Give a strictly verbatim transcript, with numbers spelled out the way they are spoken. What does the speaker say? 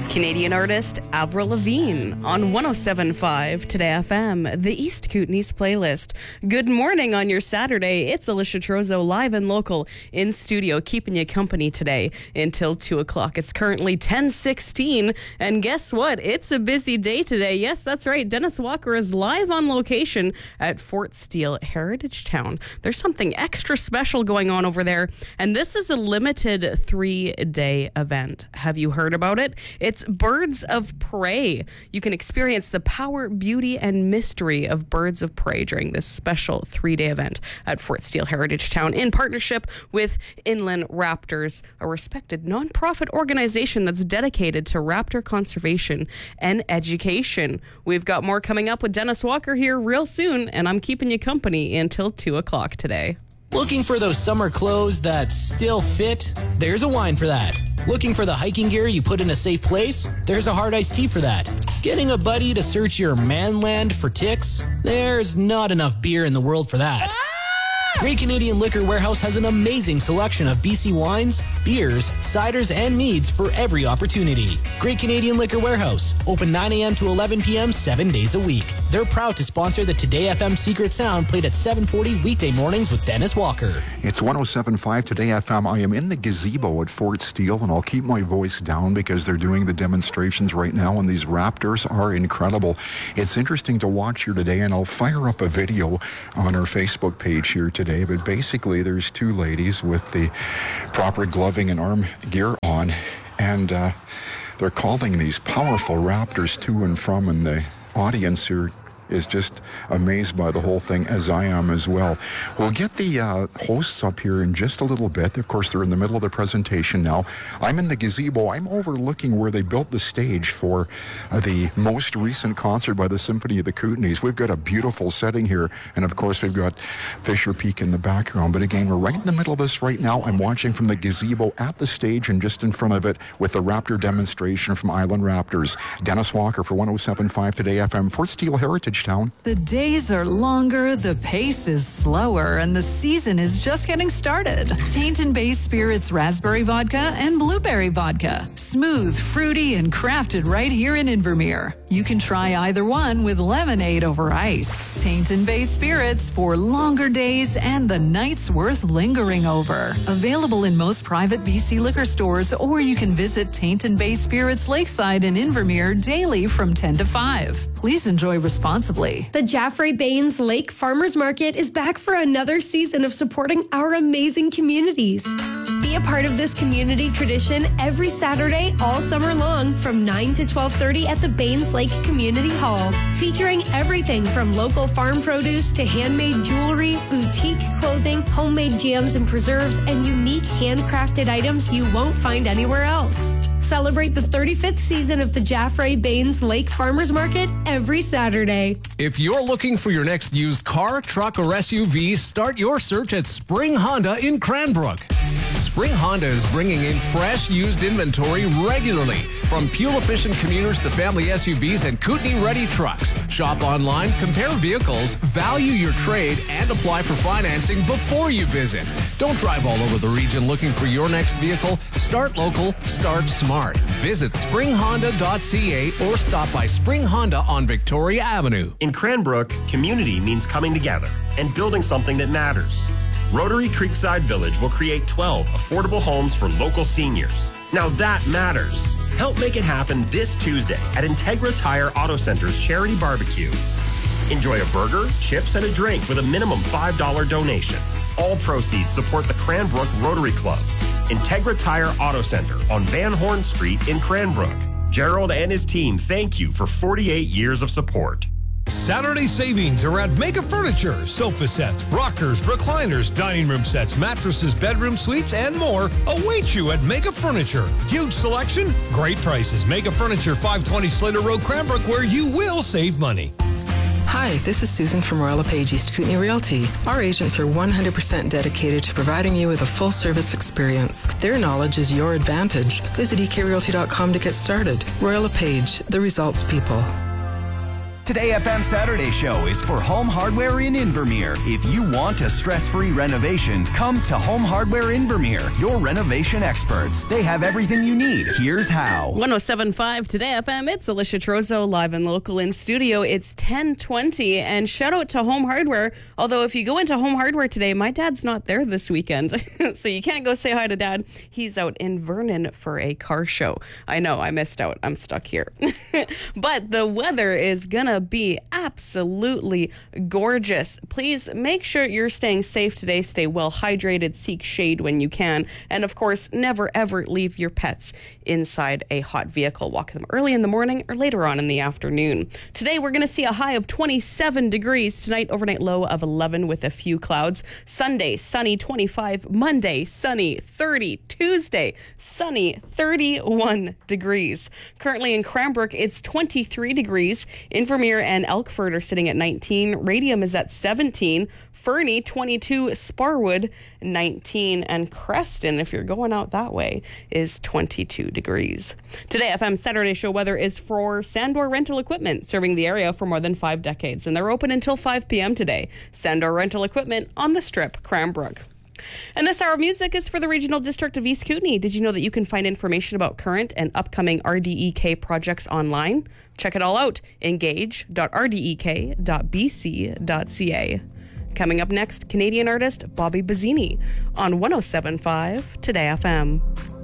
Canadian artist Avril Lavigne on one oh seven point five Today F M, the East Kootenays playlist. Good morning on your Saturday. It's Alicia Trozo live and local in studio, keeping you company today until two o'clock. It's currently ten sixteen, and guess what? It's a busy day today. Yes, that's right. Dennis Walker is live on location at Fort Steele Heritage Town. There's something extra special going on over there, and this is a limited three-day event. Have you heard about it? It's Birds of Prey. You can experience the power, beauty, and mystery of Birds of Prey during this special three-day event at Fort Steele Heritage Town in partnership with Inland Raptors, a respected nonprofit organization that's dedicated to raptor conservation and education. We've got more coming up with Dennis Walker here real soon, and I'm keeping you company until two o'clock today. Looking for those summer clothes that still fit? There's a wine for that. Looking for the hiking gear you put in a safe place? There's a hard iced tea for that. Getting a buddy to search your manland for ticks? There's not enough beer in the world for that. Great Canadian Liquor Warehouse has an amazing selection of B C wines, beers, ciders, and meads for every opportunity. Great Canadian Liquor Warehouse, open nine a.m. to eleven p.m. seven days a week. They're proud to sponsor the Today F M Secret Sound, played at seven forty weekday mornings with Dennis Walker. It's one oh seven point five Today F M. I am in the gazebo at Fort Steele, and I'll keep my voice down because they're doing the demonstrations right now, and these raptors are incredible. It's interesting to watch here today, and I'll fire up a video on our Facebook page here today. But basically, there's two ladies with the proper gloving and arm gear on, and uh, they're calling these powerful raptors to and from, and the audience here is just amazed by the whole thing, as I am as well. We'll get the uh, hosts up here in just a little bit. Of course, they're in the middle of the presentation now. I'm in the gazebo. I'm overlooking where they built the stage for uh, the most recent concert by the Symphony of the Kootenays. We've got a beautiful setting here, and of course, we've got Fisher Peak in the background. But again, we're right in the middle of this right now. I'm watching from the gazebo at the stage and just in front of it with the Raptor demonstration from Island Raptors. Dennis Walker for one oh seven point five Today F M, Fort Steele Heritage Town. The days are longer, the pace is slower, and the season is just getting started. Tainton Bay Spirits Raspberry Vodka and Blueberry Vodka. Smooth, fruity, and crafted right here in Invermere. You can try either one with lemonade over ice. Tainton Bay Spirits for longer days and the nights worth lingering over. Available in most private B C liquor stores, or you can visit Tainton Bay Spirits Lakeside in Invermere daily from ten to five. Please enjoy responsibly. The Jaffray Bains Lake Farmers Market is back for another season of supporting our amazing communities. Be a part of this community tradition every Saturday all summer long from nine to twelve thirty at the Bains Lake Community Hall, featuring everything from local farm produce to handmade jewelry, boutique clothing, homemade jams and preserves, and unique handcrafted items you won't find anywhere else. Celebrate the thirty-fifth season of the Jaffray Bains Lake Farmers Market every Saturday. If you're looking for your next used car, truck, or S U V, start your search at Spring Honda in Cranbrook. Spring Honda is bringing in fresh used inventory regularly, from fuel-efficient commuters to family S U Vs and Kootenay-ready trucks. Shop online, compare vehicles, value your trade, and apply for financing before you visit. Don't drive all over the region looking for your next vehicle. Start local, start smart. Visit spring honda dot c a or stop by Spring Honda on Victoria Avenue. In Cranbrook, community means coming together and building something that matters. Rotary Creekside Village will create twelve affordable homes for local seniors. Now that matters. Help make it happen this Tuesday at Integra Tire Auto Center's Charity Barbecue. Enjoy a burger, chips, and a drink with a minimum five dollars donation. All proceeds support the Cranbrook Rotary Club. Integra Tire Auto Center on Van Horn Street in Cranbrook. Gerald and his team thank you for forty-eight years of support. Saturday savings are at Mega Furniture. Sofa sets, rockers, recliners, dining room sets, mattresses, bedroom suites, and more await you at Mega Furniture. Huge selection, great prices. Mega Furniture, five twenty Slater Road, Cranbrook, where you will save money. Hi, this is Susan from Royal LePage East Kootenay Realty. Our agents are one hundred percent dedicated to providing you with a full-service experience. Their knowledge is your advantage. Visit e k realty dot com to get started. Royal LePage, the results people. Today F M Saturday Show is for Home Hardware in Invermere. If you want a stress-free renovation, come to Home Hardware Invermere, your renovation experts. They have everything you need. Here's how. one oh seven point five Today F M. It's Alicia Trozo, live and local in studio. It's ten twenty, and shout out to Home Hardware. Although if you go into Home Hardware today, my dad's not there this weekend, so you can't go say hi to Dad. He's out in Vernon for a car show. I know, I missed out. I'm stuck here. But the weather is gonna be absolutely gorgeous. Please make sure you're staying safe today. Stay well hydrated, seek shade when you can, and of course, never ever leave your pets inside a hot vehicle. Walk them early in the morning or later on in the afternoon. Today, we're going to see a high of twenty-seven degrees. Tonight, overnight low of eleven with a few clouds. Sunday, sunny, twenty-five. Monday, sunny, thirty. Tuesday, sunny, thirty-one degrees. Currently in Cranbrook, it's twenty-three degrees. Invermere and Elkford are sitting at nineteen. Radium is at seventeen. Fernie, twenty-two. Sparwood, nineteen. And Creston, if you're going out that way, is twenty-two degrees. Today, F M Saturday Show weather is for Sandor Rental Equipment, serving the area for more than five decades. And they're open until five p.m. today. Sandor Rental Equipment on the Strip, Cranbrook. And this hour of music is for the Regional District of East Kootenay. Did you know that you can find information about current and upcoming R D E K projects online? Check it all out. engage dot r d e k dot b c dot c a. Coming up next, Canadian artist Bobby Bazzini on one oh seven point five Today F M.